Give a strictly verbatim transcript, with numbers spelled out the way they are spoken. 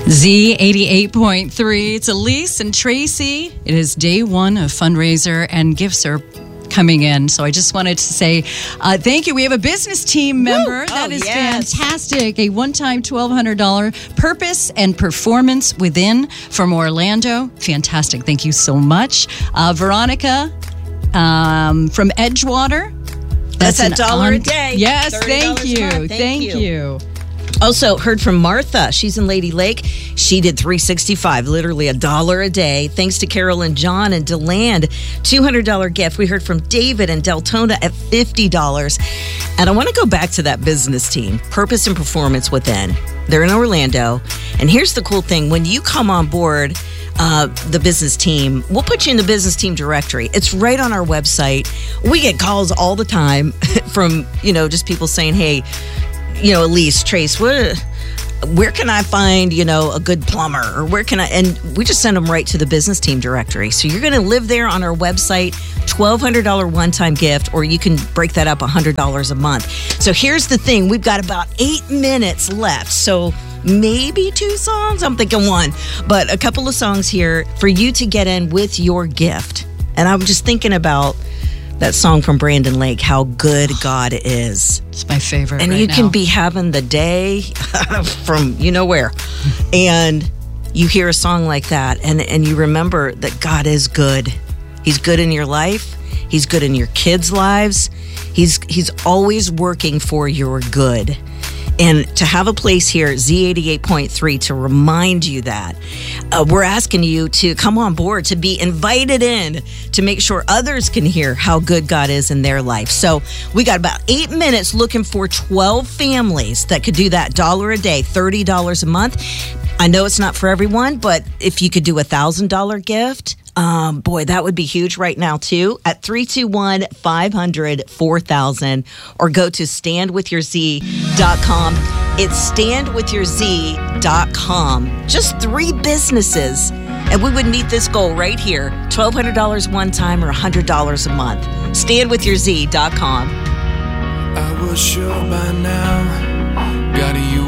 Z eighty-eight point three. It's Elise and Tracy. It is day one of fundraiser, and gifts are coming in. So I just wanted to say uh, thank you. We have a business team member. Woo! That oh, is yes. fantastic. A one-time twelve hundred dollars Purpose and Performance Within from Orlando. Fantastic. Thank you so much. Uh, Veronica um, from Edgewater. That's, That's a dollar un- a day. Yes, thank you. Thank, thank you. you. Also heard from Martha. She's in Lady Lake. She did three sixty-five, literally a dollar a day. Thanks to Carol and John and DeLand, two hundred dollars gift. We heard from David and Deltona at fifty dollars. And I want to go back to that business team, Purpose and Performance Within. They're in Orlando. And here's the cool thing. When you come on board, uh, the business team, we'll put you in the business team directory. It's right on our website. We get calls all the time from, you know, just people saying, hey, you know, Elise, Trace, what, where can I find, you know, a good plumber, or where can I, and we just send them right to the business team directory. So you're going to live there on our website, twelve hundred dollars one-time gift, or you can break that up one hundred dollars a month. So here's the thing. We've got about eight minutes left. So maybe two songs. I'm thinking one, but a couple of songs here for you to get in with your gift. And I'm just thinking about that song from Brandon Lake, How Good God Is. It's my favorite. And right you now. can be having the day from you know where. And you hear a song like that, and, and you remember that God is good. He's good in your life. He's good in your kids' lives. He's he's always working for your good. And to have a place here, Z eighty-eight point three, to remind you that, uh, we're asking you to come on board, to be invited in, to make sure others can hear how good God is in their life. So we got about eight minutes looking for twelve families that could do that dollar a day, thirty dollars a month. I know it's not for everyone, but if you could do a one thousand dollars gift, Um, boy, that would be huge right now, too, at three two one, five hundred, four thousand, or go to stand with your z dot com. It's stand with your z dot com. Just three businesses, and we would meet this goal right here, twelve hundred dollars one time or one hundred dollars a month. stand with your z dot com. I was sure by now, God, you